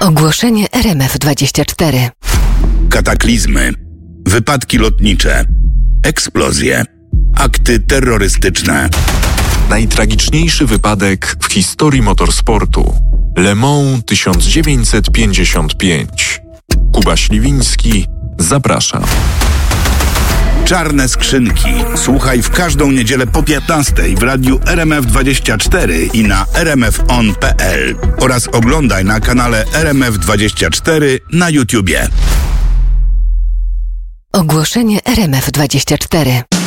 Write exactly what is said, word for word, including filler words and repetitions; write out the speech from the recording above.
Ogłoszenie R M F dwadzieścia cztery. Kataklizmy, wypadki lotnicze, eksplozje, akty terrorystyczne. Najtragiczniejszy wypadek w historii motorsportu. Le Mans tysiąc dziewięćset pięćdziesiąt pięć. Kuba Śliwiński zaprasza. Czarne skrzynki. Słuchaj w każdą niedzielę po piętnastej w radiu R M F dwadzieścia cztery i na r m f on kropka p l oraz oglądaj na kanale R M F dwadzieścia cztery na YouTubie. Ogłoszenie R M F dwadzieścia cztery.